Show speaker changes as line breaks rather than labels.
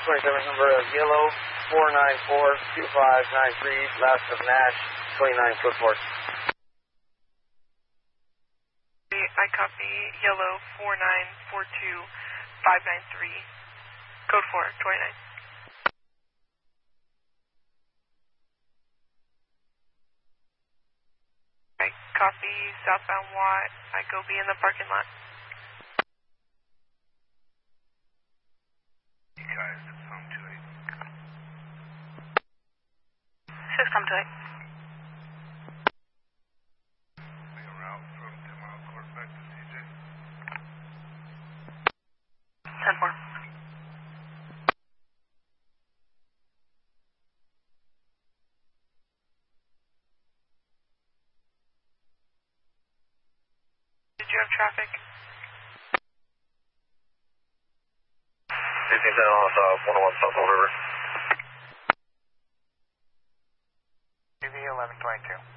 27, number of yellow 4942593, last of Nash, 29, code 4.
I copy yellow 4942593, code 4, 29. I copy southbound Watt, I go be in the parking lot.
You guys, 628.
628.
Make a route from 10 Mile Court back to CJ.
10-4. Did you have traffic?
1510 off 101 South River.
TV 1122.